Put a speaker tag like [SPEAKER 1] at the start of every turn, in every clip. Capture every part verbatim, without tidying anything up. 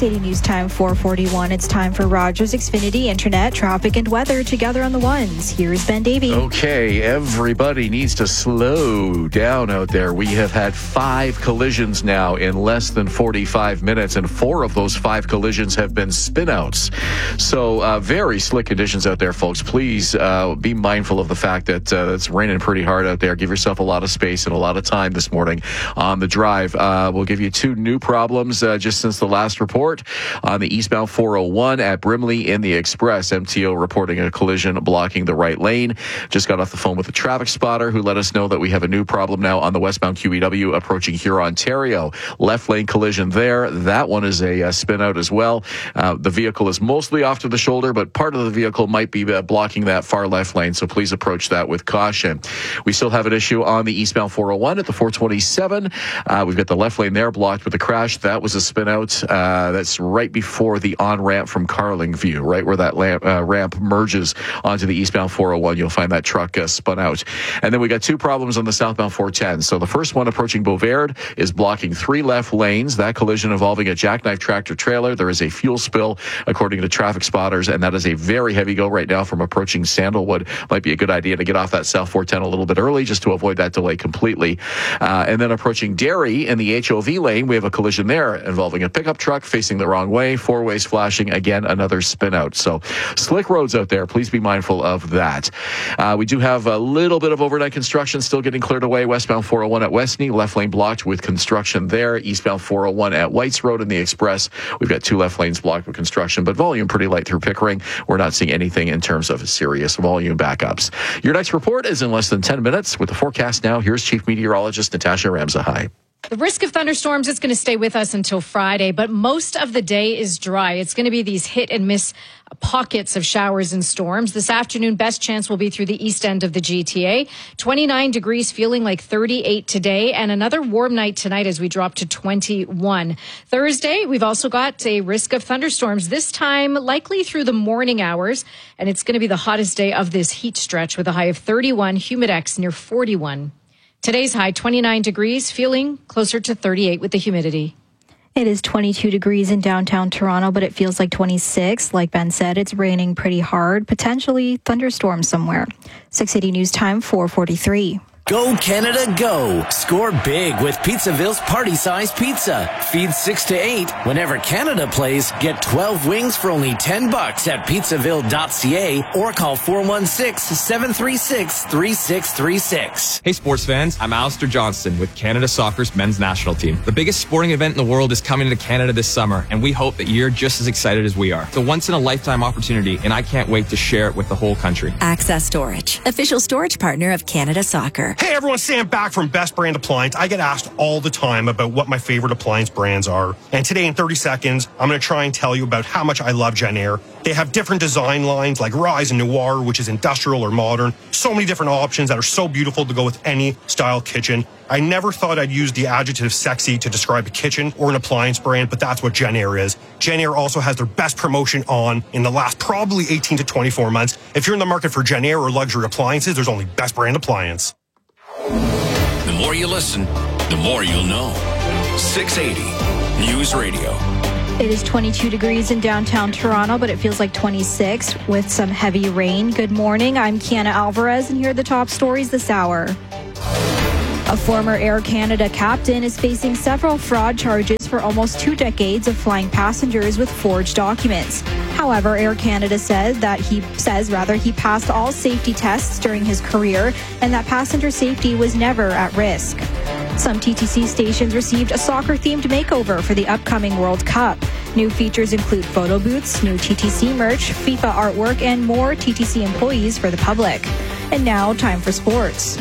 [SPEAKER 1] six eighty News Time four forty-one. It's time for Rogers Xfinity Internet, traffic and weather together on the ones. Here's Ben Davey.
[SPEAKER 2] Okay, everybody needs to slow down out there. We have had five collisions now in less than forty-five minutes, and four of those five collisions have been spinouts. So uh, very slick conditions out there, folks. Please uh, be mindful of the fact that uh, it's raining pretty hard out there. Give yourself a lot of space and a lot of time this morning on the drive. Uh, we'll give you two new problems uh, just since the last report on the eastbound four oh one at Brimley in the Express. M T O reporting a collision blocking the right lane. Just got off the phone with a traffic spotter who let us know that we have a new problem now on the westbound Q E W approaching Huron, Ontario. Left lane collision there. That one is a, a spin out as well. Uh, the vehicle is mostly off to the shoulder, but part of the vehicle might be uh, blocking that far left lane, so please approach that with caution. We still have an issue on the eastbound four oh one at the four twenty-seven. Uh, we've got the left lane there blocked with a crash. That was a spin out. Uh, that's right before the on-ramp from Carlingview, right where that lamp, uh, ramp merges onto the eastbound four oh one. You'll find that truck uh, spun out. And then we got two problems on the southbound four ten. So the first one approaching Beauvard is blocking three left lanes. That collision involving a jackknife tractor trailer. There is a fuel spill, according to traffic spotters, and that is a very heavy go right now from approaching Sandalwood. Might be a good idea to get off that south four ten a little bit early just to avoid that delay completely. Uh, and then approaching Derry in the H O V lane, we have a collision there involving a pickup truck facing the wrong way, four ways flashing, again, another spin out. So slick roads out there. Please be mindful of that. Uh, we do have a little bit of overnight construction still getting cleared away. Westbound four oh one at Westney, left lane blocked with construction there. Eastbound four oh one at Whites Road in the Express. We've got two left lanes blocked with construction, but volume pretty light through Pickering. We're not seeing anything in terms of serious volume backups. Your next report is in less than ten minutes. With the forecast now, here's Chief Meteorologist Natasha Ramzahai.
[SPEAKER 3] The risk of thunderstorms is going to stay with us until Friday, but most of the day is dry. It's going to be these hit and miss pockets of showers and storms. This afternoon, best chance will be through the east end of the G T A. twenty-nine degrees, feeling like thirty-eight today, and another warm night tonight as we drop to twenty-one. Thursday, we've also got a risk of thunderstorms, this time likely through the morning hours, and it's going to be the hottest day of this heat stretch with a high of thirty-one, humidex near forty-one. Today's high, twenty-nine degrees, feeling closer to thirty-eight with the humidity.
[SPEAKER 1] It is twenty-two degrees in downtown Toronto, but it feels like twenty-six. Like Ben said, it's raining pretty hard, potentially thunderstorms somewhere. six eighty News Time, four forty-three.
[SPEAKER 4] Go Canada, go! Score big with Pizzaville's party-sized pizza. Feed six to eight. Whenever Canada plays, get twelve wings for only ten bucks at pizzaville dot c a or call four one six, seven three six, three six three six.
[SPEAKER 5] Hey sports fans, I'm Alistair Johnston with Canada Soccer's men's national team. The biggest sporting event in the world is coming to Canada this summer, and we hope that you're just as excited as we are. It's a once-in-a-lifetime opportunity, and I can't wait to share it with the whole country.
[SPEAKER 6] Access Storage, official storage partner of Canada Soccer.
[SPEAKER 7] Hey everyone, Sam back from Best Brand Appliance. I get asked all the time about what my favorite appliance brands are. And today in thirty seconds, I'm going to try and tell you about how much I love Genair. They have different design lines like Rise and Noir, which is industrial or modern. So many different options that are so beautiful to go with any style kitchen. I never thought I'd use the adjective sexy to describe a kitchen or an appliance brand, but that's what Genair is. Genair also has their best promotion on in the last probably eighteen to twenty-four months. If you're in the market for Genair or luxury appliances, there's only Best Brand Appliance.
[SPEAKER 8] The more you listen, the more you'll know. six eighty News Radio.
[SPEAKER 1] It is twenty-two degrees in downtown Toronto, but it feels like twenty-six with some heavy rain. Good morning. I'm Kiana Alvarez, and here are the top stories this hour. A former Air Canada captain is facing several fraud charges for almost two decades of flying passengers with forged documents. However, Air Canada said that he says rather he passed all safety tests during his career and that passenger safety was never at risk. Some T T C stations received a soccer-themed makeover for the upcoming World Cup. New features include photo booths, new T T C merch, FIFA artwork, and more T T C employees for the public. And now, time for sports.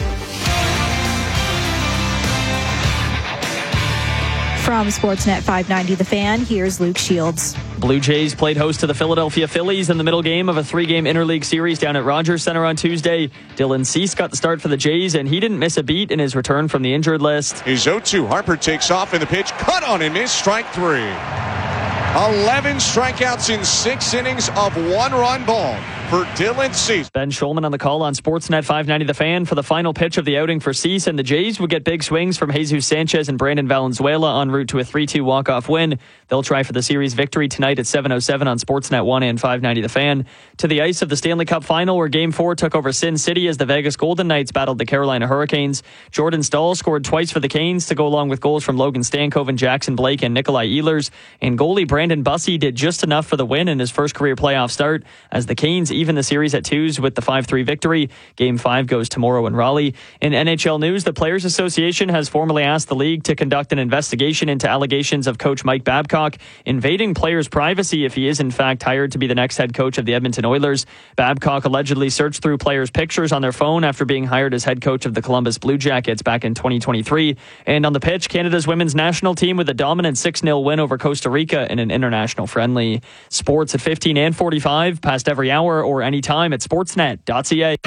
[SPEAKER 1] From Sportsnet five ninety The Fan, here's Luke Shields.
[SPEAKER 9] Blue Jays played host to the Philadelphia Phillies in the middle game of a three-game interleague series down at Rogers Center on Tuesday. Dylan Cease got the start for the Jays, and he didn't miss a beat in his return from the injured list.
[SPEAKER 10] His oh two. Harper takes off, and the pitch cut on and missed. Strike three. eleven strikeouts in six innings of one-run ball. for Dylan Cease.
[SPEAKER 9] Ben Schulman on the call on Sportsnet five ninety The Fan for the final pitch of the outing for Cease, and the Jays will get big swings from Jesus Sanchez and Brandon Valenzuela en route to a three two walk-off win. They'll try for the series victory tonight at seven oh seven on Sportsnet one and five ninety The Fan. To the ice of the Stanley Cup Final, where Game four took over Sin City as the Vegas Golden Knights battled the Carolina Hurricanes. Jordan Stahl scored twice for the Canes to go along with goals from Logan Stankov and Jackson Blake and Nikolai Ehlers. And goalie Brandon Bussey did just enough for the win in his first career playoff start as the Canes even the series at twos with the five three victory. Game five goes tomorrow in Raleigh. In N H L news, the Players Association has formally asked the league to conduct an investigation into allegations of coach Mike Babcock invading players' privacy if he is in fact hired to be the next head coach of the Edmonton Oilers. Babcock allegedly searched through players' pictures on their phone after being hired as head coach of the Columbus Blue Jackets back in twenty twenty-three. And on the pitch, Canada's women's national team with a dominant six nil win over Costa Rica in an international friendly. Sports at fifteen and forty-five, past every hour or anytime at sportsnet dot c a.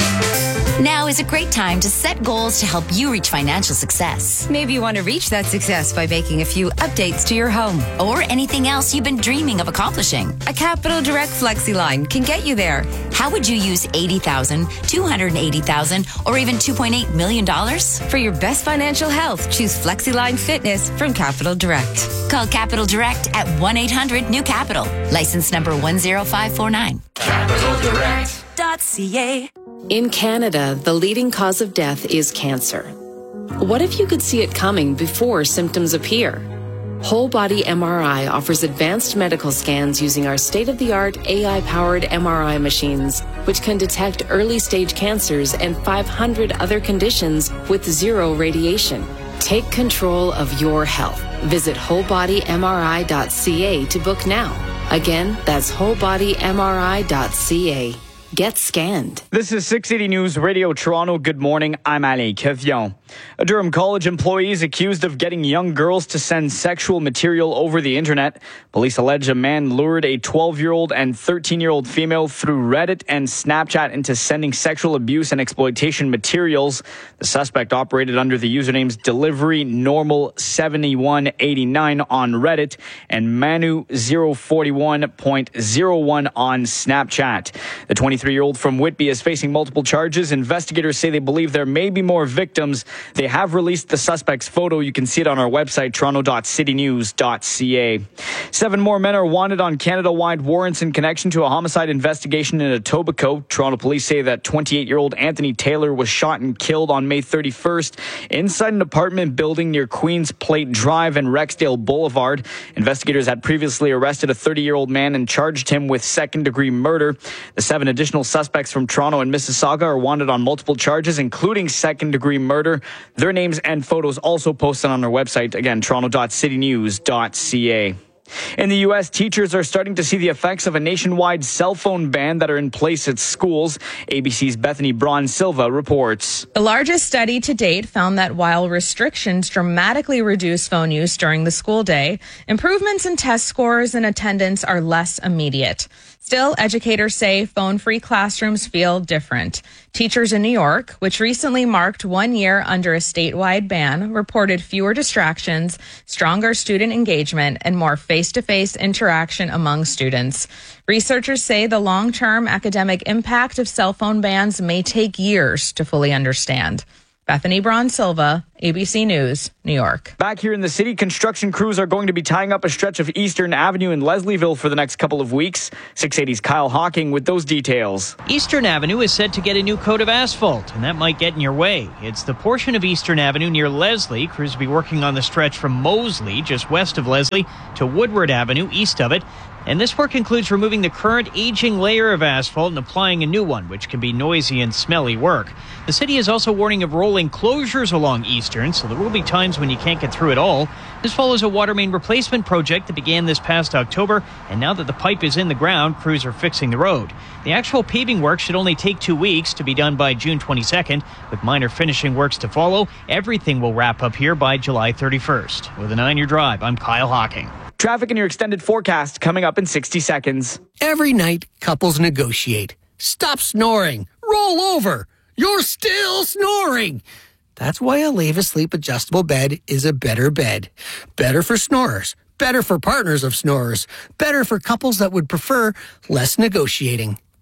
[SPEAKER 11] Now is a great time to set goals to help you reach financial success.
[SPEAKER 12] Maybe you want to reach that success by making a few updates to your home.
[SPEAKER 11] Or anything else you've been dreaming of accomplishing.
[SPEAKER 12] A Capital Direct Flexi line can get you there.
[SPEAKER 11] How would you use eighty thousand dollars, two hundred eighty thousand dollars, or even two point eight million dollars?
[SPEAKER 12] For your best financial health, choose FlexiLine Fitness from Capital Direct.
[SPEAKER 11] Call Capital Direct at one eight hundred new capital. License number one zero five four nine.
[SPEAKER 13] Capital Direct dot c a.
[SPEAKER 14] In Canada, the leading cause of death is cancer. What if you could see it coming before symptoms appear? Whole Body M R I offers advanced medical scans using our state-of-the-art A I-powered M R I machines, which can detect early-stage cancers and five hundred other conditions with zero radiation. Take control of your health. Visit whole body m r i dot c a to book now. Again, that's whole body m r i dot c a. Get scanned.
[SPEAKER 15] This is six eighty News Radio Toronto. Good morning. I'm Ali Kevion. A Durham College employee is accused of getting young girls to send sexual material over the internet. Police allege a man lured a twelve-year-old and thirteen-year-old female through Reddit and Snapchat into sending sexual abuse and exploitation materials. The suspect operated under the usernames Delivery Normal seventy-one eighty-nine on Reddit and Manu zero forty-one point zero one on Snapchat. The twenty-three-year-old from Whitby is facing multiple charges. Investigators say they believe there may be more victims. They have released the suspect's photo. You can see it on our website, toronto dot city news dot c a. Seven more men are wanted on Canada-wide warrants in connection to a homicide investigation in Etobicoke. Toronto police say that twenty-eight-year-old Anthony Taylor was shot and killed on May thirty-first inside an apartment building near Queens Plate Drive and Rexdale Boulevard. Investigators had previously arrested a thirty-year-old man and charged him with second-degree murder. The seven additional suspects from Toronto and Mississauga are wanted on multiple charges, including second-degree murder. Their names and photos also posted on our website. Again, toronto dot city news dot c a. In the U S, teachers are starting to see the effects of a nationwide cell phone ban that are in place at schools. A B C's Bethany Braun Silva reports.
[SPEAKER 16] The largest study to date found that while restrictions dramatically reduce phone use during the school day, improvements in test scores and attendance are less immediate. Still, educators say phone-free classrooms feel different. Teachers in New York, which recently marked one year under a statewide ban, reported fewer distractions, stronger student engagement, and more face-to-face interaction among students. Researchers say the long-term academic impact of cell phone bans may take years to fully understand. Bethany Braun Silva, A B C News, New York.
[SPEAKER 15] Back here in the city, construction crews are going to be tying up a stretch of Eastern Avenue in Leslieville for the next couple of weeks. six eighty's Kyle Hawking with those details.
[SPEAKER 17] Eastern Avenue is set to get a new coat of asphalt, and that might get in your way. It's the portion of Eastern Avenue near Leslie. Crews will be working on the stretch from Moseley, just west of Leslie, to Woodward Avenue, east of it. And this work includes removing the current aging layer of asphalt and applying a new one, which can be noisy and smelly work. The city is also warning of rolling closures along Eastern, so there will be times when you can't get through it all. This follows a water main replacement project that began this past October, and now that the pipe is in the ground, crews are fixing the road. The actual paving work should only take two weeks to be done by June twenty-second, with minor finishing works to follow. Everything will wrap up here by July thirty-first. With a nine-year drive, I'm Kyle Hawking.
[SPEAKER 15] Traffic in your extended forecast coming up in sixty seconds.
[SPEAKER 18] Every night, couples negotiate. Stop snoring. Roll over. You're still snoring. That's why a Leva Sleep adjustable bed is a better bed. Better for snorers. Better for partners of snorers. Better for couples that would prefer less negotiating.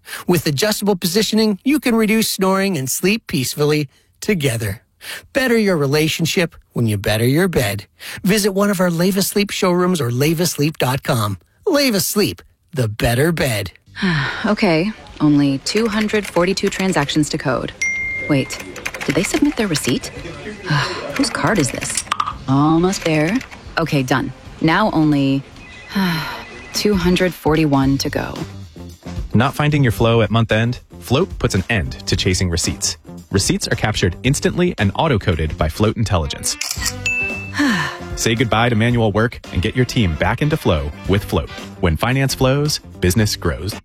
[SPEAKER 18] With adjustable positioning, you can reduce snoring and sleep peacefully together. Better your relationship when you better your bed. Visit one of our Leva Sleep showrooms or leva sleep dot com. Leva Sleep, the better bed.
[SPEAKER 19] Okay, only two hundred forty-two transactions to code. Wait, did they submit their receipt? Whose card is this? Almost there. Okay, done. Now only two hundred forty-one to go.
[SPEAKER 20] Not finding your flow at month end? Float puts an end to chasing receipts. Receipts are captured instantly and auto-coded by Float Intelligence. Say goodbye to manual work and get your team back into flow with Float. When finance flows, business grows.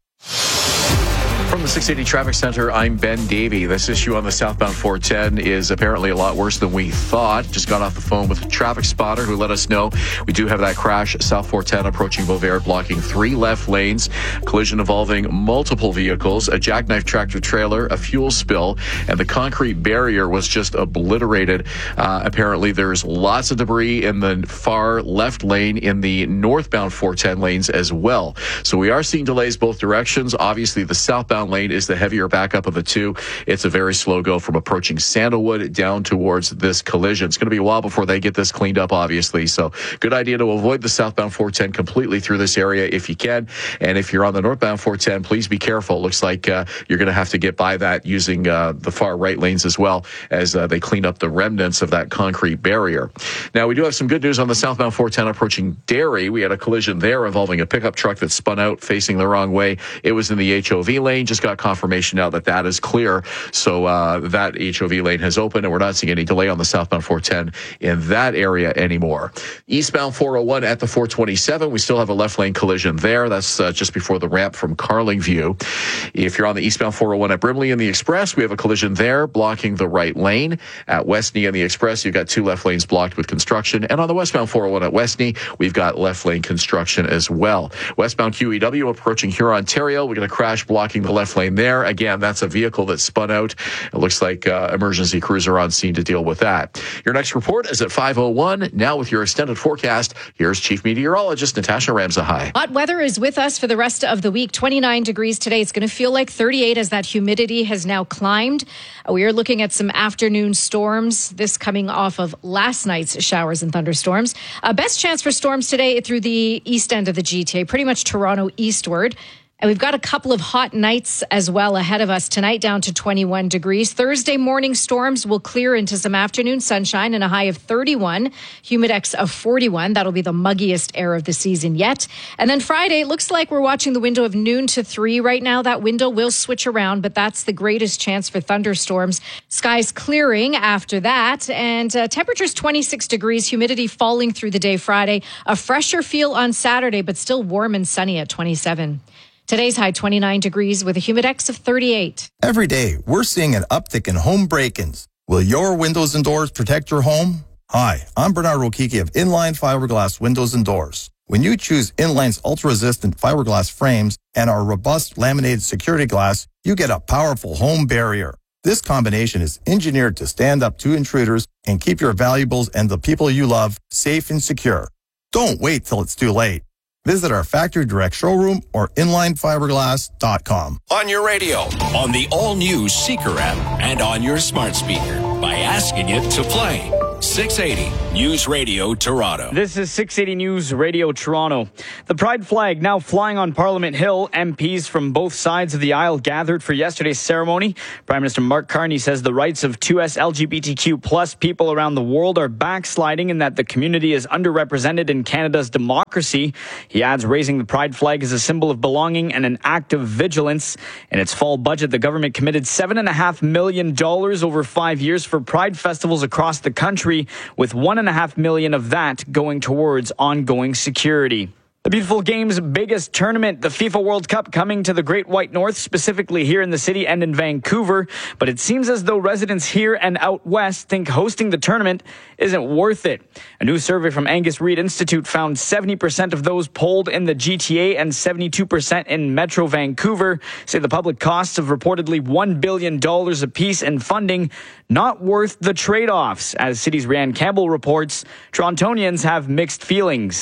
[SPEAKER 2] From the six eighty Traffic Center, I'm Ben Davey. This issue on the southbound four ten is apparently a lot worse than we thought. Just got off the phone with a traffic spotter who let us know we do have that crash, South four ten approaching Beauvert, blocking three left lanes. Collision involving multiple vehicles, a jackknife tractor trailer, a fuel spill, and the concrete barrier was just obliterated. Uh, apparently, there's lots of debris in the far left lane in the northbound four ten lanes as well. So we are seeing delays both directions. Obviously, the southbound lane is the heavier backup of the two. It's a very slow go from approaching Sandalwood down towards this collision. It's going to be a while before they get this cleaned up, obviously. So good idea to avoid the southbound four ten completely through this area if you can. And if you're on the northbound four ten, please be careful. It looks like uh, you're going to have to get by that using uh, the far right lanes as well as uh, they clean up the remnants of that concrete barrier. Now, we do have some good news on the southbound four ten approaching Derry. We had a collision there involving a pickup truck that spun out facing the wrong way. It was in the H O V lane. Just got confirmation now that that is clear. So uh, that H O V lane has opened, and we're not seeing any delay on the southbound four ten in that area anymore. Eastbound four oh one at the four twenty-seven, we still have a left lane collision there. That's uh, just before the ramp from Carlingview. If you're on the eastbound four oh one at Brimley and the Express, we have a collision there blocking the right lane. At Westney and the Express, you've got two left lanes blocked with construction. And on the westbound four oh one at Westney, we've got left lane construction as well. Westbound Q E W approaching Huron, Ontario, we got a crash blocking the left lane there. Again, that's a vehicle that spun out. It looks like uh, emergency crews are on scene to deal with that. Your next report is at five oh one. Now with your extended forecast, here's Chief Meteorologist Natasha Ramsahai.
[SPEAKER 3] Hot weather is with us for the rest of the week. twenty-nine degrees today. It's going to feel like thirty-eight as that humidity has now climbed. We are looking at some afternoon storms. This coming off of last night's showers and thunderstorms. Uh, best chance for storms today through the east end of the G T A, pretty much Toronto eastward. And we've got a couple of hot nights as well ahead of us tonight, down to twenty-one degrees. Thursday morning storms will clear into some afternoon sunshine and a high of thirty-one, humidex of forty-one. That'll be the muggiest air of the season yet. And then Friday, it looks like we're watching the window of noon to three right now. That window will switch around, but that's the greatest chance for thunderstorms. Skies clearing after that, and uh, temperatures twenty-six degrees, humidity falling through the day Friday. A fresher feel on Saturday, but still warm and sunny at twenty-seven. Today's high twenty-nine degrees with a humidex of thirty-eight.
[SPEAKER 21] Every day, we're seeing an uptick in home break-ins. Will your windows and doors protect your home? Hi, I'm Bernard Rokiki of Inline Fiberglass Windows and Doors. When you choose Inline's ultra-resistant fiberglass frames and our robust laminated security glass, you get a powerful home barrier. This combination is engineered to stand up to intruders and keep your valuables and the people you love safe and secure. Don't wait till it's too late. Visit our factory direct showroom or inline fiberglass dot com.
[SPEAKER 8] On your radio, on the all-new Seeker app, and on your smart speaker by asking it to play. six eighty News Radio Toronto.
[SPEAKER 15] This is six eighty News Radio Toronto. The Pride flag now flying on Parliament Hill. M Ps from both sides of the aisle gathered for yesterday's ceremony. Prime Minister Mark Carney says the rights of two S L G B T Q plus people around the world are backsliding and that the community is underrepresented in Canada's democracy. He adds raising the Pride flag is a symbol of belonging and an act of vigilance. In its fall budget, the government committed seven point five million dollars over five years for Pride festivals across the country, with one and a half million of that going towards ongoing security. The beautiful game's biggest tournament, the FIFA World Cup, coming to the Great White North, specifically here in the city and in Vancouver. But it seems as though residents here and out west think hosting the tournament isn't worth it. A new survey from Angus Reid Institute found seventy percent of those polled in the G T A and seventy-two percent in Metro Vancouver say the public costs of reportedly one billion dollars apiece in funding not worth the trade-offs. As City's Ryan Campbell reports, Torontonians have mixed feelings.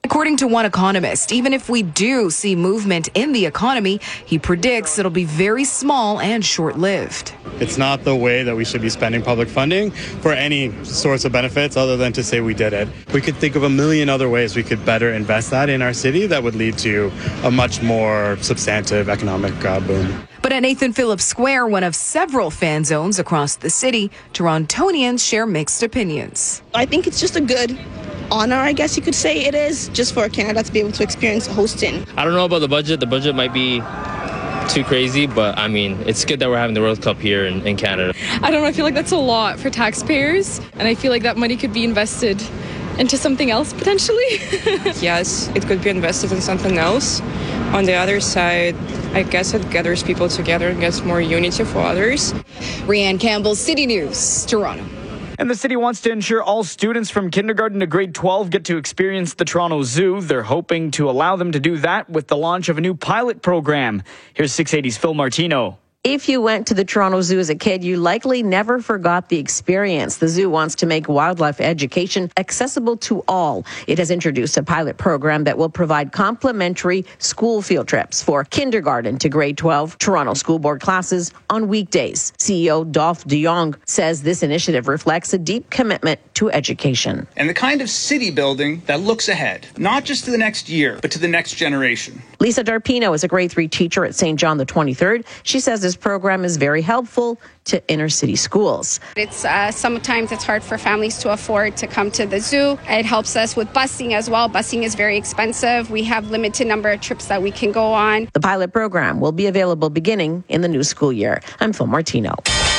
[SPEAKER 4] According to one economist, even if we do see movement in the economy, he predicts it'll be very small and short-lived.
[SPEAKER 22] It's not the way that we should be spending public funding for any sorts of benefits other than to say we did it. We could think of a million other ways we could better invest that in our city that would lead to a much more substantive economic uh, boom.
[SPEAKER 4] But at Nathan Phillips Square, one of several fan zones across the city, Torontonians share mixed opinions.
[SPEAKER 23] I think it's just a good honor, I guess you could say it is, just for Canada to be able to experience hosting.
[SPEAKER 24] I don't know about the budget. The budget might be too crazy, but I mean, it's good that we're having the World Cup here in, in Canada.
[SPEAKER 25] I don't know, I feel like that's a lot for taxpayers, and I feel like that money could be invested into something else potentially.
[SPEAKER 26] Yes, it could be invested in something else. On the other side, I guess it gathers people together and gets more unity for others.
[SPEAKER 4] Rianne Campbell, City News, Toronto.
[SPEAKER 15] And the city wants to ensure all students from kindergarten to grade twelve get to experience the Toronto Zoo. They're hoping to allow them to do that with the launch of a new pilot program. Here's six eighty's Phil Martino.
[SPEAKER 27] If you went to the Toronto Zoo as a kid, you likely never forgot the experience. The zoo wants to make wildlife education accessible to all. It has introduced a pilot program that will provide complimentary school field trips for kindergarten to grade twelve Toronto School Board classes on weekdays. C E O Dolph de Jong says this initiative reflects a deep commitment to education.
[SPEAKER 28] And the kind of city building that looks ahead, not just to the next year, but to the next generation.
[SPEAKER 27] Lisa Darpino is a grade three teacher at Saint John the twenty-third. She says this program is very helpful to inner city schools.
[SPEAKER 29] It's uh, sometimes it's hard for families to afford to come to the zoo. It helps us with busing as well. Busing is very expensive. We have limited number of trips that we can go on.
[SPEAKER 27] The pilot program will be available beginning in the new school year. I'm Phil Martino.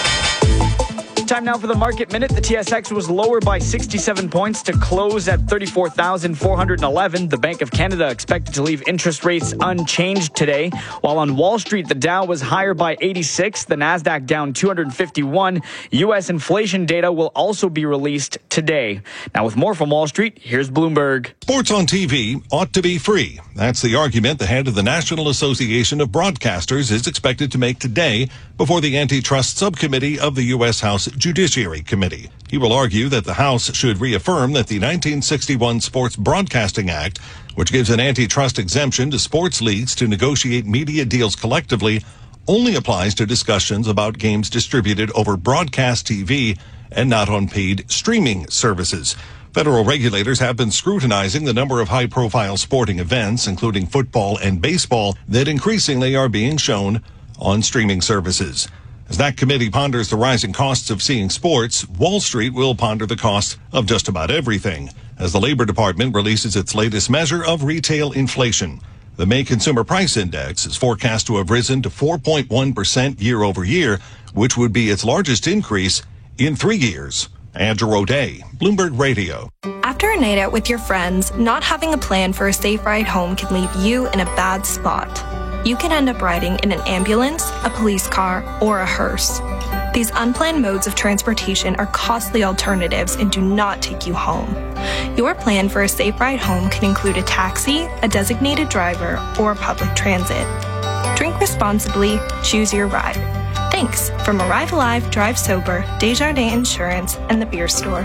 [SPEAKER 15] Time now for the Market Minute. The T S X was lower by sixty-seven points to close at thirty-four thousand four hundred eleven. The Bank of Canada expected to leave interest rates unchanged today. While on Wall Street, the Dow was higher by eighty-six, the Nasdaq down two hundred fifty-one. U S inflation data will also be released today. Now with more from Wall Street, here's Bloomberg.
[SPEAKER 30] Sports on T V ought to be free. That's the argument the head of the National Association of Broadcasters is expected to make today before the Antitrust Subcommittee of the U S House Judiciary Committee. He will argue that the House should reaffirm that the nineteen sixty-one Sports Broadcasting Act, which gives an antitrust exemption to sports leagues to negotiate media deals collectively, only applies to discussions about games distributed over broadcast T V and not on paid streaming services. Federal regulators have been scrutinizing the number of high-profile sporting events, including football and baseball, that increasingly are being shown on streaming services. As that committee ponders the rising costs of seeing sports, Wall Street will ponder the cost of just about everything as the Labor Department releases its latest measure of retail inflation. The May Consumer Price Index is forecast to have risen to four point one percent year over year, which would be its largest increase in three years. Andrew O'Day, Bloomberg Radio.
[SPEAKER 31] After a night out with your friends, not having a plan for a safe ride home can leave you in a bad spot. You can end up riding in an ambulance, a police car, or a hearse. These unplanned modes of transportation are costly alternatives and do not take you home. Your plan for a safe ride home can include a taxi, a designated driver, or public transit. Drink responsibly, choose your ride. Thanks from Arrive Alive, Drive Sober, Desjardins Insurance, and the Beer Store.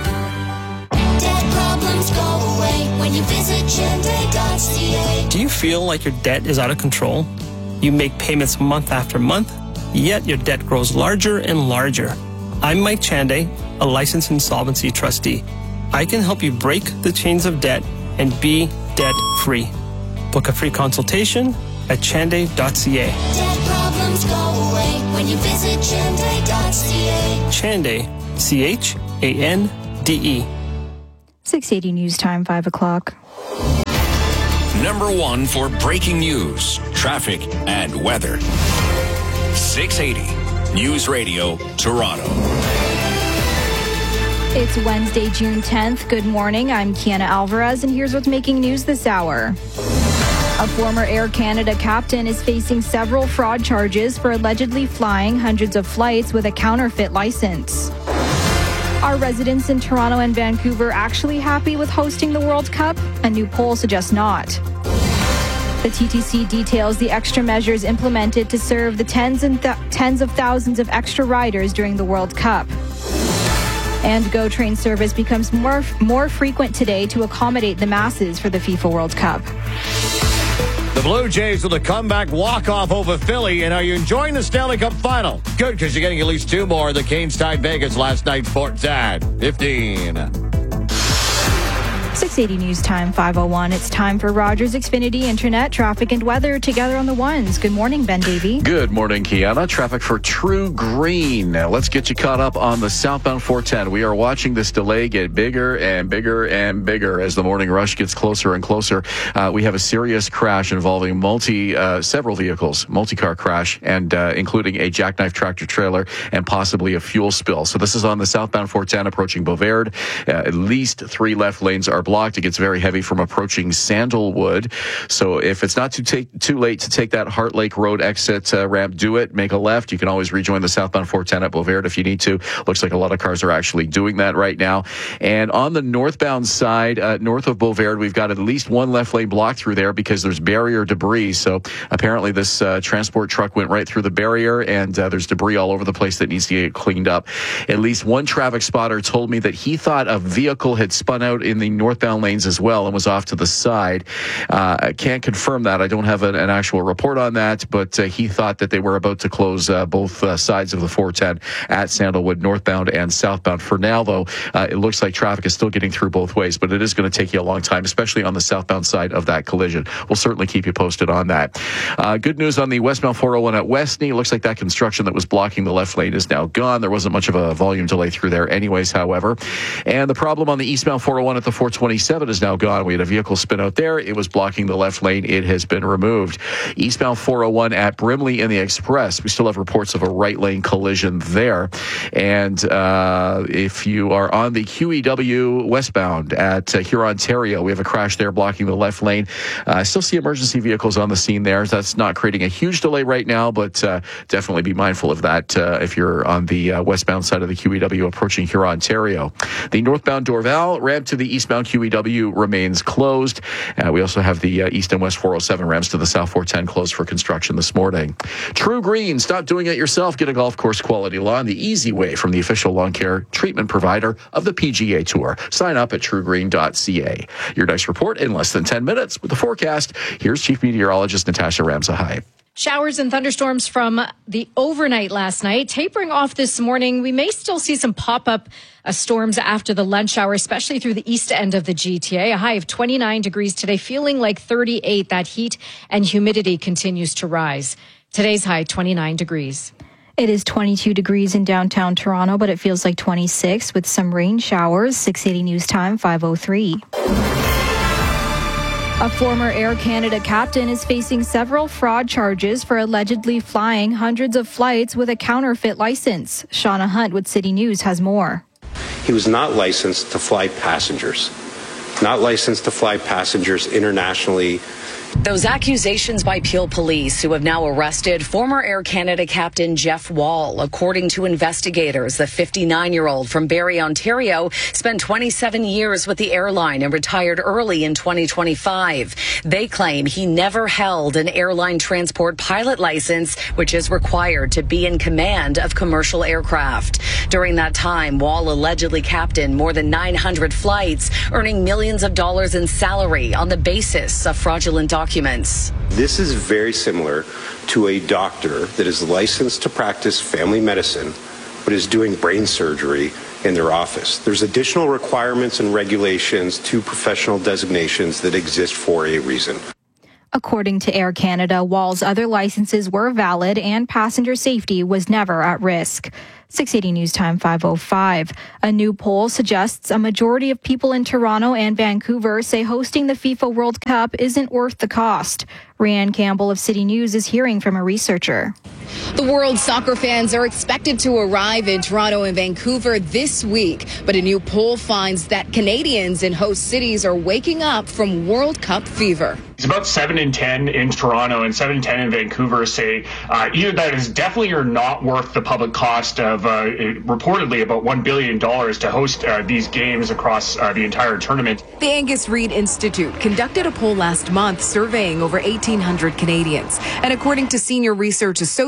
[SPEAKER 13] Debt problems go away when you visit Chande dot C A.
[SPEAKER 32] Do you feel like your debt is out of control? You make payments month after month, yet your debt grows larger and larger. I'm Mike Chande, a licensed insolvency trustee. I can help you break the chains of debt and be debt-free. Book a free consultation at Chande dot C A.
[SPEAKER 13] Debt problems go away when you visit Chande dot C A.
[SPEAKER 32] Chande, C H A N D E.
[SPEAKER 1] six eighty News Time, five o'clock.
[SPEAKER 8] Number one for breaking news, traffic, and weather. six eighty News Radio, Toronto.
[SPEAKER 1] It's Wednesday, June tenth. Good morning. I'm Kiana Alvarez, and here's what's making news this hour. A former Air Canada captain is facing several fraud charges for allegedly flying hundreds of flights with a counterfeit license. Are residents in Toronto and Vancouver actually happy with hosting the World Cup? A new poll suggests not. The T T C details the extra measures implemented to serve the tens and th- tens of thousands of extra riders during the World Cup. And GO train service becomes more more frequent today to accommodate the masses for the FIFA World Cup.
[SPEAKER 5] The Blue Jays with a comeback walk-off over Philly. And are you enjoying the Stanley Cup Final? Good, because you're getting at least two more. The Canes tied Vegas last night, fourteen at fifteen.
[SPEAKER 1] six eighty News Time, five oh one. It's time for Rogers Xfinity Internet, traffic and weather together on the ones. Good morning, Ben Davey.
[SPEAKER 2] Good morning, Kiana. Traffic for True Green. Now, let's get you caught up on the southbound four ten. We are watching this delay get bigger and bigger and bigger as the morning rush gets closer and closer. Uh, we have a serious crash involving multi, uh, several vehicles, multi-car crash, and uh, including a jackknife tractor trailer and possibly a fuel spill. So this is on the southbound four ten approaching Beauvais. Uh, at least three left lanes are blocked. It gets very heavy from approaching Sandalwood. So if it's not too take, too late to take that Heart Lake Road exit uh, ramp, do it. Make a left. You can always rejoin the southbound four ten at Beauvais if you need to. Looks like a lot of cars are actually doing that right now. And on the northbound side, uh, north of Beauvais, we've got at least one left lane blocked through there because there's barrier debris. So apparently this uh, transport truck went right through the barrier, and uh, there's debris all over the place that needs to get cleaned up. At least one traffic spotter told me that he thought a vehicle had spun out in the northbound lanes as well and was off to the side. Uh, I can't confirm that. I don't have an, an actual report on that, but uh, he thought that they were about to close uh, both uh, sides of the four ten at Sandalwood, northbound and southbound. For now, though, uh, it looks like traffic is still getting through both ways, but it is going to take you a long time, especially on the southbound side of that collision. We'll certainly keep you posted on that. Uh, good news on the westbound four oh one at Westney. It looks like that construction that was blocking the left lane is now gone. There wasn't much of a volume delay through there anyways, however. And the problem on the eastbound four oh one at the four twenty-seven is now gone. We had a vehicle spin out there. It was blocking the left lane. It has been removed. Eastbound four oh one at Brimley in the Express. We still have reports of a right lane collision there. And uh, if you are on the Q E W westbound at uh, Huron, Ontario, we have a crash there blocking the left lane. Uh, I still see emergency vehicles on the scene there. That's not creating a huge delay right now, but uh, definitely be mindful of that uh, if you're on the uh, westbound side of the Q E W approaching Huron, Ontario. The northbound Dorval ramp to the eastbound Q E W remains closed. Uh, we also have the uh, east and west four oh seven ramps to the south four ten closed for construction this morning. True Green, stop doing it yourself. Get a golf course quality lawn the easy way from the official lawn care treatment provider of the P G A Tour. Sign up at true green dot c a. Your next report in less than ten minutes with the forecast. Here's Chief Meteorologist Natasha Ramsahai.
[SPEAKER 3] Showers and thunderstorms from the overnight last night, tapering off this morning. We may still see some pop-up uh, storms after the lunch hour, especially through the east end of the G T A. A high of twenty-nine degrees today, feeling like thirty-eight. That heat and humidity continues to rise. Today's high, twenty-nine degrees.
[SPEAKER 1] It is twenty-two degrees in downtown Toronto, but it feels like twenty-six with some rain showers. six eighty News Time, five oh three. A former Air Canada captain is facing several fraud charges for allegedly flying hundreds of flights with a counterfeit license. Shauna Hunt with City News has more.
[SPEAKER 6] He was not licensed to fly passengers, not licensed to fly passengers internationally.
[SPEAKER 7] Those accusations by Peel Police, who have now arrested former Air Canada captain Jeff Wall. According to investigators, the fifty-nine-year-old from Barrie, Ontario, spent twenty-seven years with the airline and retired early in twenty twenty-five. They claim he never held an airline transport pilot license, which is required to be in command of commercial aircraft. During that time, Wall allegedly captained more than nine hundred flights, earning millions of dollars in salary on the basis of fraudulent documents.
[SPEAKER 6] This is very similar to a doctor that is licensed to practice family medicine, but is doing brain surgery in their office. There's additional requirements and regulations to professional designations that exist for a reason.
[SPEAKER 1] According to Air Canada, Wall's other licenses were valid and passenger safety was never at risk. six eighty News Time, five oh five. A new poll suggests a majority of people in Toronto and Vancouver say hosting the FIFA World Cup isn't worth the cost. Rianne Campbell of City News is hearing from a researcher.
[SPEAKER 9] The world's soccer fans are expected to arrive in Toronto and Vancouver this week, but a new poll finds that Canadians in host cities are waking up from World Cup fever.
[SPEAKER 10] It's about seven in ten in Toronto and seven in ten in Vancouver say uh, either that is definitely or not worth the public cost of uh, reportedly about one billion dollars to host uh, these games across uh, the entire tournament.
[SPEAKER 9] The Angus Reid Institute conducted a poll last month surveying over eighteen hundred Canadians. And according to senior research associate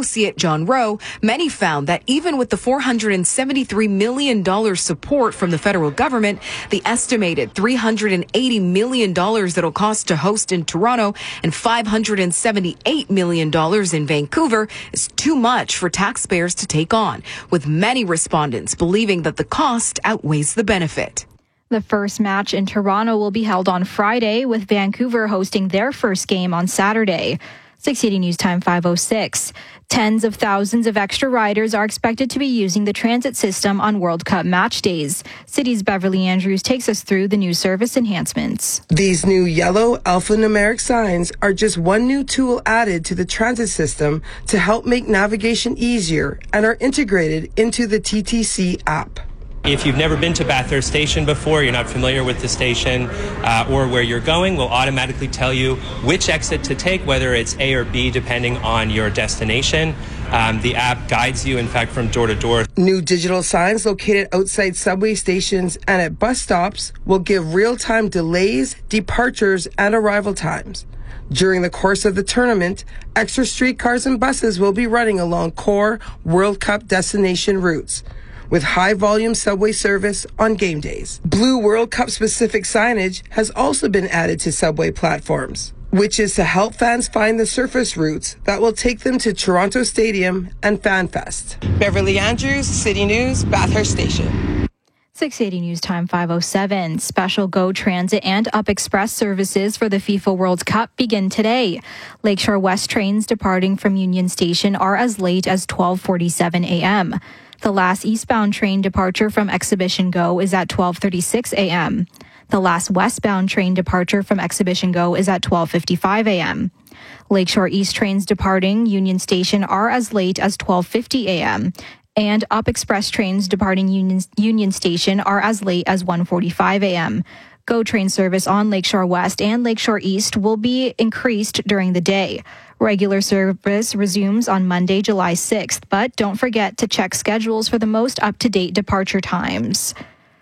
[SPEAKER 4] associate John Rowe, many found that even with the four hundred seventy-three million dollars support from the federal government, the estimated three hundred eighty million dollars that'll cost to host in Toronto and five hundred seventy-eight million dollars in Vancouver is too much for taxpayers to take on, with many respondents believing that the cost outweighs the benefit.
[SPEAKER 1] The first match in Toronto will be held on Friday, with Vancouver hosting their first game on Saturday. six eighty News Time five oh six. Tens of thousands of extra riders are expected to be using the transit system on World Cup match days. City's Beverly Andrews takes us through the new service enhancements.
[SPEAKER 11] These new yellow alphanumeric signs are just one new tool added to the transit system to help make navigation easier and are integrated into the T T C app.
[SPEAKER 12] If you've never been to Bathurst Station before, you're not familiar with the station uh, or where you're going, we'll automatically tell you which exit to take, whether it's A or B, depending on your destination. Um, the app guides you, in fact, from door to door.
[SPEAKER 11] New digital signs located outside subway stations and at bus stops will give real-time delays, departures, and arrival times. During the course of the tournament, extra streetcars and buses will be running along core World Cup destination routes, with high-volume subway service on game days. Blue World Cup-specific signage has also been added to subway platforms, which is to help fans find the surface routes that will take them to Toronto Stadium and FanFest. Beverly Andrews, City News, Bathurst Station.
[SPEAKER 1] six eighty News Time five oh seven. Special GO Transit and Up Express services for the FIFA World Cup begin today. Lakeshore West trains departing from Union Station are as late as twelve forty-seven a.m. The last eastbound train departure from Exhibition GO is at twelve thirty-six a.m. The last westbound train departure from Exhibition GO is at twelve fifty-five a.m. Lakeshore East trains departing Union Station are as late as twelve fifty a.m. And Up Express trains departing Union, Union Station are as late as one forty-five a.m. GO train service on Lakeshore West and Lakeshore East will be increased during the day. Regular service resumes on Monday, July sixth, but don't forget to check schedules for the most up-to-date departure times.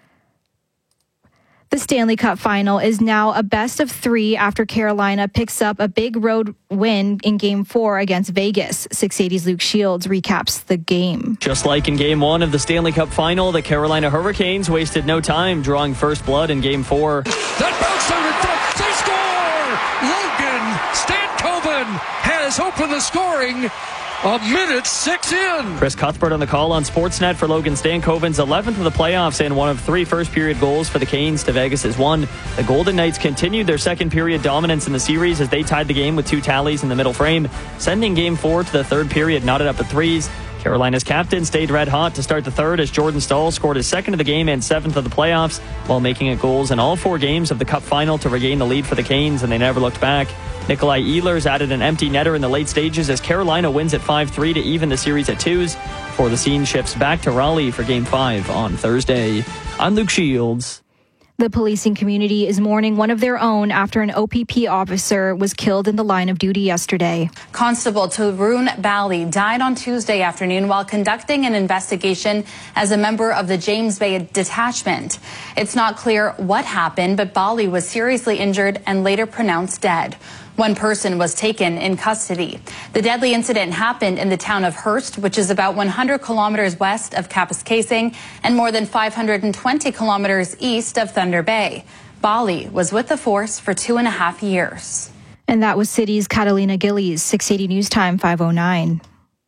[SPEAKER 1] The Stanley Cup final is now a best of three after Carolina picks up a big road win in Game four against Vegas. six eighty's Luke Shields recaps the game.
[SPEAKER 15] Just like in Game one of the Stanley Cup final, the Carolina Hurricanes wasted no time drawing first blood in Game four.
[SPEAKER 14] That bounced out in front. They score! Logan Stankoven has opened the scoring. A minute six in.
[SPEAKER 15] Chris Cuthbert on the call on Sportsnet for Logan Stankoven's eleventh of the playoffs and one of three first-period goals for the Canes to Vegas' one. The Golden Knights continued their second-period dominance in the series as they tied the game with two tallies in the middle frame, sending Game four to the third period knotted up at threes. Carolina's captain stayed red hot to start the third as Jordan Staal scored his second of the game and seventh of the playoffs, while making it goals in all four games of the Cup final to regain the lead for the Canes, and they never looked back. Nikolai Ehlers added an empty netter in the late stages as Carolina wins at five three to even the series at twos, before the scene shifts back to Raleigh for Game five on Thursday. I'm Luke Shields.
[SPEAKER 1] The policing community is mourning one of their own after an O P P officer was killed in the line of duty yesterday.
[SPEAKER 16] Constable Tarun Bali died on Tuesday afternoon while conducting an investigation as a member of the James Bay Detachment. It's not clear what happened, but Bali was seriously injured and later pronounced dead. One person was taken in custody. The deadly incident happened in the town of Hearst, which is about one hundred kilometers west of Kapuskasing and more than five hundred twenty kilometers east of Thunder Bay. Bali was with the force for two and a half years.
[SPEAKER 1] And that was City's Catalina Gillies, six eighty News Time five oh nine.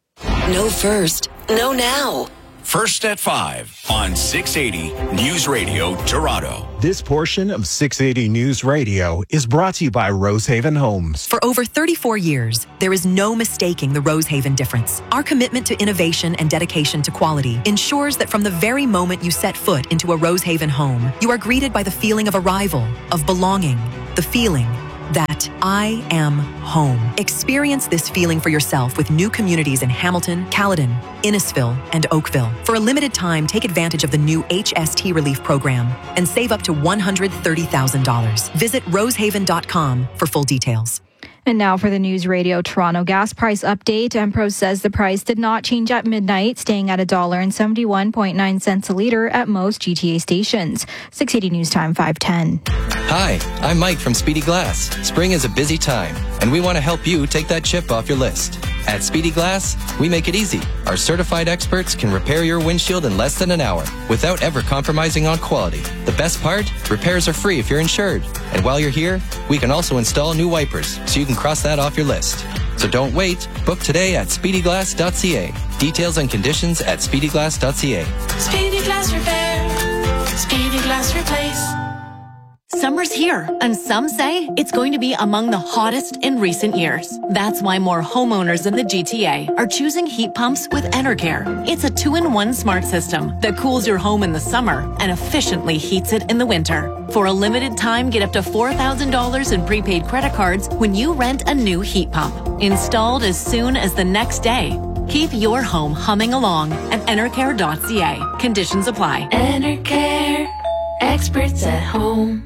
[SPEAKER 17] No first, no now.
[SPEAKER 8] First at five on six eighty News Radio Toronto.
[SPEAKER 18] This portion of six eighty News Radio is brought to you by Rosehaven Homes.
[SPEAKER 19] For over thirty-four years, there is no mistaking the Rosehaven difference. Our commitment to innovation and dedication to quality ensures that from the very moment you set foot into a Rosehaven home, you are greeted by the feeling of arrival, of belonging, the feeling that I am home. Experience this feeling for yourself with new communities in Hamilton, Caledon, Innisfil, and Oakville. For a limited time, take advantage of the new H S T Relief Program and save up to one hundred thirty thousand dollars. Visit rosehaven dot com for full details.
[SPEAKER 1] And now for the News Radio Toronto gas price update. Empro says the price did not change at midnight, staying at one dollar and seventy-one point nine cents a litre at most G T A stations. six eighty News Time five ten.
[SPEAKER 20] Hi, I'm Mike from Speedy Glass. Spring is a busy time, and we want to help you take that chip off your list. At Speedy Glass, we make it easy. Our certified experts can repair your windshield in less than an hour without ever compromising on quality. The best part? Repairs are free if you're insured. And while you're here, we can also install new wipers so you can cross that off your list. So don't wait. Book today at speedy glass dot c a. Details and conditions at speedy glass dot c a.
[SPEAKER 13] Speedy Glass Repair. Speedy Glass Replace.
[SPEAKER 21] Summer's here, and some say it's going to be among the hottest in recent years. That's why more homeowners in the G T A are choosing heat pumps with Enercare. It's a two-in-one smart system that cools your home in the summer and efficiently heats it in the winter. For a limited time, get up to four thousand dollars in prepaid credit cards when you rent a new heat pump. Installed as soon as the next day. Keep your home humming along at enercare dot c a. Conditions apply.
[SPEAKER 13] Enercare. Experts at home.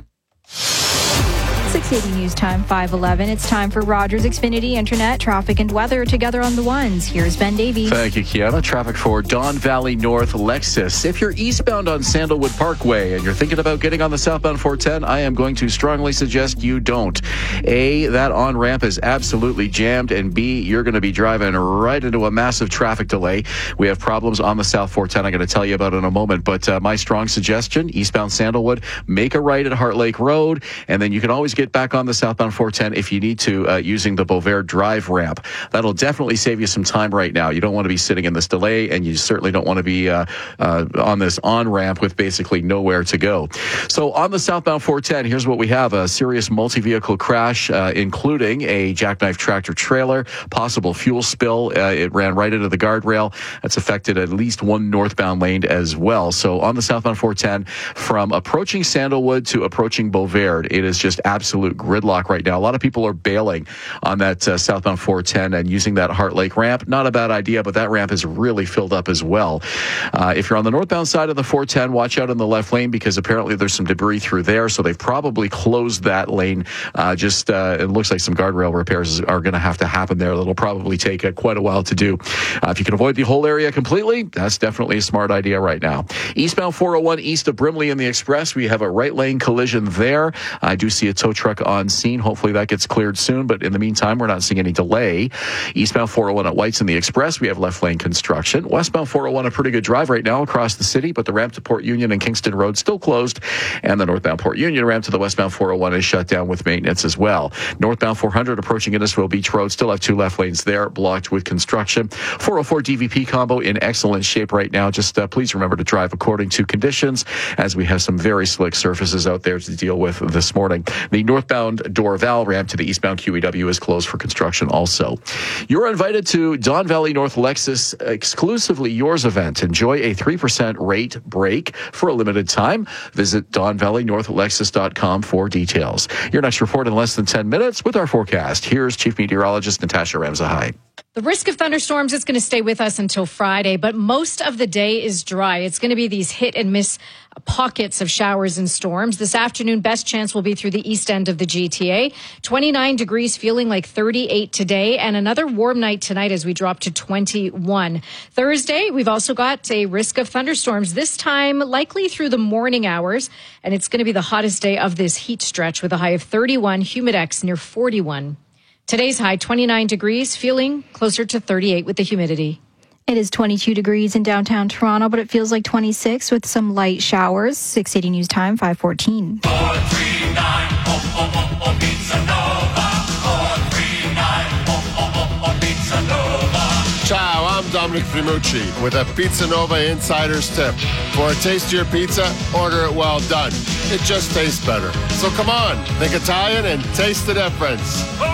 [SPEAKER 1] six eighty News Time, five eleven. It's time for Rogers Xfinity Internet, traffic and weather together on the ones. Here's Ben Davies.
[SPEAKER 2] Thank you, Kiana. Traffic for Don Valley North Lexus. If you're eastbound on Sandalwood Parkway and you're thinking about getting on the southbound four ten, I am going to strongly suggest you don't. A, that on-ramp is absolutely jammed, and B, you're going to be driving right into a massive traffic delay. We have problems on the South four ten I'm going to tell you about in a moment, but uh, my strong suggestion, eastbound Sandalwood, make a right at Heart Lake Road, and then you can always get back on the southbound four ten if you need to uh, using the Beauvert Drive ramp. That'll definitely save you some time right now. You don't want to be sitting in this delay, and you certainly don't want to be uh, uh, on this on-ramp with basically nowhere to go. So on the southbound four ten, here's what we have. A serious multi-vehicle crash, uh, including a jackknife tractor trailer, possible fuel spill. Uh, it ran right into the guardrail. That's affected at least one northbound lane as well. So on the southbound four ten, from approaching Sandalwood to approaching Beauvert, it is just absolutely Absolute gridlock right now. A lot of people are bailing on that uh, southbound four ten and using that Heart Lake ramp. Not a bad idea, but that ramp is really filled up as well. Uh, if you're on the northbound side of the four ten, watch out in the left lane because apparently there's some debris through there, so they've probably closed that lane. Uh, just uh, it looks like some guardrail repairs are going to have to happen there. That'll probably take uh, quite a while to do. Uh, if you can avoid the whole area completely, that's definitely a smart idea right now. Eastbound four oh one east of Brimley in the Express, we have a right lane collision there. I do see a tow truck on scene. Hopefully that gets cleared soon, but in the meantime, we're not seeing any delay. Eastbound four oh one at Whites in the Express, we have left lane construction. Westbound four oh one, a pretty good drive right now across the city, but the ramp to Port Union and Kingston Road still closed, and the northbound Port Union ramp to the westbound four oh one is shut down with maintenance as well. Northbound four hundred approaching Innisfil Beach Road, still have two left lanes there, blocked with construction. four oh four D V P combo in excellent shape right now. Just uh, please remember to drive according to conditions, as we have some very slick surfaces out there to deal with this morning. The northbound Dorval ramp to the eastbound Q E W is closed for construction also. You're invited to Don Valley North Lexus exclusively yours event. Enjoy a three percent rate break for a limited time. Visit don valley north lexus dot com for details. Your next report in less than ten minutes with our forecast. Here's Chief Meteorologist Natasha Ramzahai.
[SPEAKER 3] The risk of thunderstorms is going to stay with us until Friday, but most of the day is dry. It's going to be these hit and miss pockets of showers and storms. This afternoon, best chance will be through the east end of the G T A. twenty-nine degrees, feeling like thirty-eight today, and another warm night tonight as we drop to twenty-one. Thursday, we've also got a risk of thunderstorms, this time likely through the morning hours, and it's going to be the hottest day of this heat stretch with a high of thirty-one, humidex near forty-one. Today's high, twenty-nine degrees, feeling closer to thirty-eight with the humidity.
[SPEAKER 1] It is twenty-two degrees in downtown Toronto, but it feels like twenty-six with some light showers. six eighty News Time, five fourteen.
[SPEAKER 13] four three nine, oh, oh, oh, oh, Pizza Nova. four three nine, oh, oh, oh, oh, Pizza Nova.
[SPEAKER 22] Ciao, I'm Dominic Frimucci with a Pizza Nova Insider's Tip. For a tastier pizza, order it well done. It just tastes better. So come on, think Italian and taste the difference.